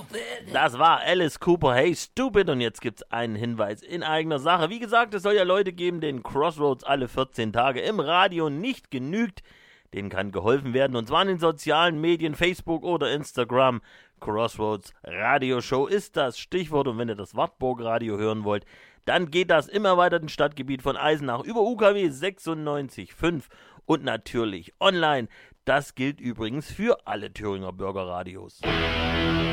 Das war Alice Cooper, Hey Stupid, und jetzt gibt's einen Hinweis in eigener Sache. Wie gesagt, es soll ja Leute geben, denen Crossroads alle 14 Tage im Radio nicht genügt. Denen kann geholfen werden, und zwar in den sozialen Medien, Facebook oder Instagram. Crossroads Radioshow ist das Stichwort, und wenn ihr das Wartburg Radio hören wollt, dann geht das im erweiterten Stadtgebiet von Eisenach über UKW 96.5 und natürlich online. Das gilt übrigens für alle Thüringer Bürgerradios.